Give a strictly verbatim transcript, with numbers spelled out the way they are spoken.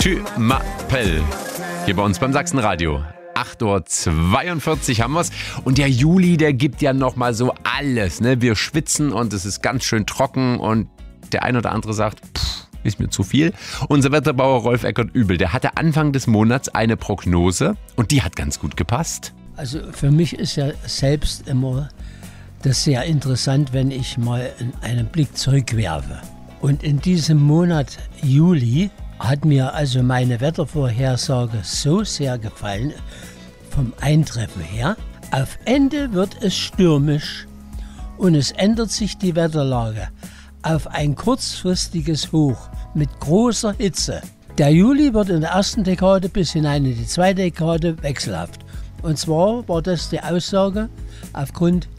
Tü-Ma-Pel. Hier bei uns beim Sachsenradio. acht Uhr zweiundvierzig haben wir's. Und der Juli, der gibt ja nochmal so alles. Ne? Wir schwitzen und es ist ganz schön trocken. Und der ein oder andere sagt, pff, ist mir zu viel. Unser Wetterbauer Rolf Eckert-Übel, der hatte Anfang des Monats eine Prognose. Und die hat ganz gut gepasst. Also für mich ist ja selbst immer das sehr interessant, wenn ich mal einen Blick zurückwerfe. Und in diesem Monat Juli hat mir also meine Wettervorhersage so sehr gefallen, vom Eintreffen her. Auf Ende wird es stürmisch und es ändert sich die Wetterlage auf ein kurzfristiges Hoch mit großer Hitze. Der Juli wird in der ersten Dekade bis hinein in die zweite Dekade wechselhaft. Und zwar war das die Aussage aufgrund